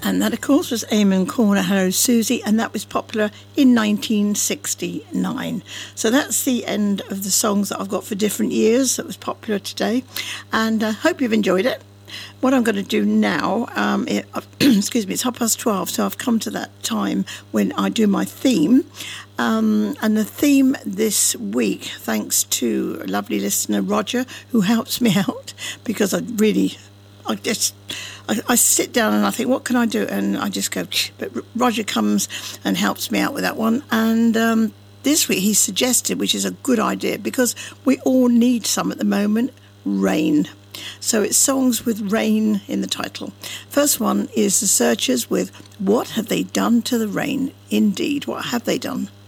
And that, of course, was Eamon Corner, Hello Susie, and that was popular in 1969. So that's the end of the songs that I've got for different years that was popular today, and I hope you've enjoyed it. What I'm going to do now, excuse me, it's 12:30, so I've come to that time when I do my theme. And the theme this week, thanks to a lovely listener, Roger, who helps me out, because I sit down and I think, what can I do? And I just go, but Roger comes and helps me out with that one. And this week he suggested, which is a good idea, because we all need some at the moment, rain. So it's songs with rain in the title. First one is The Searchers with What Have They Done to the Rain? Indeed, what have they done?